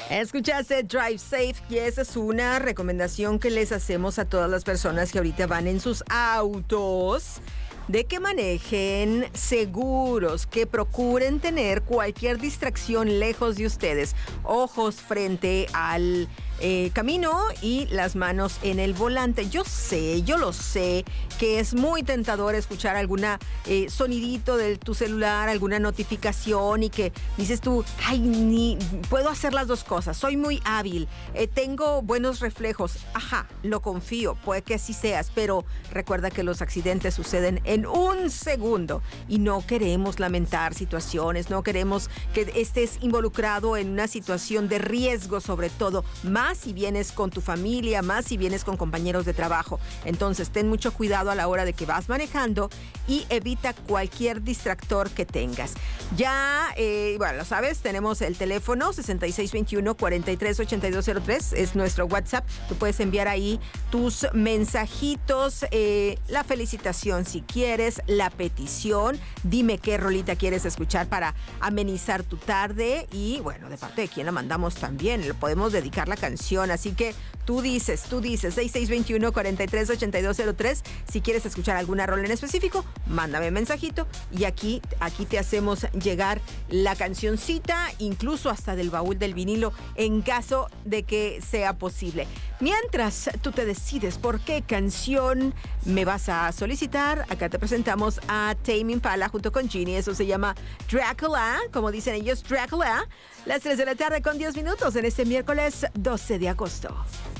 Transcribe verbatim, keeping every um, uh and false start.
Escuchaste Drive Safe y esa es una recomendación que les hacemos a todas las personas que ahorita van en sus autos, de que manejen seguros, que procuren tener cualquier distracción lejos de ustedes, ojos frente al eh, camino y las manos en el volante. Yo sé, yo lo sé, que es muy tentador escuchar alguna eh, sonidito de tu celular, alguna notificación y que dices tú, ay, ni puedo hacer las dos cosas, soy muy hábil, eh, tengo buenos reflejos. Ajá, lo confío, puede que así seas, pero recuerda que los accidentes suceden en un segundo y no queremos lamentar situaciones, no queremos que estés involucrado en una situación de riesgo, sobre todo, más si vienes con tu familia, más si vienes con compañeros de trabajo. Entonces, ten mucho cuidado a la hora de que vas manejando y evita cualquier distractor que tengas. Ya, eh, bueno, lo sabes, tenemos el teléfono sesenta y seis veintiuno, cuarenta y tres ochenta y dos cero tres, es nuestro WhatsApp. Tú puedes enviar ahí tus mensajitos, eh, la felicitación si quieres, la petición, dime qué rolita quieres escuchar para amenizar tu tarde y, bueno, de parte de quién la mandamos también, le podemos dedicar la canción, así que tú dices, tú dices, sesenta y seis veintiuno, cuarenta y tres ochenta y dos cero tres, si quieres escuchar alguna rola en específico, mándame mensajito y aquí, aquí te hacemos llegar la cancioncita, incluso hasta del baúl del vinilo, en caso de que sea posible. Mientras tú te decides por qué canción me vas a solicitar, acá te presentamos a Tame Impala junto con Ginny, eso se llama Dracula, como dicen ellos, Dracula, las tres de la tarde con diez minutos en este miércoles doce de agosto.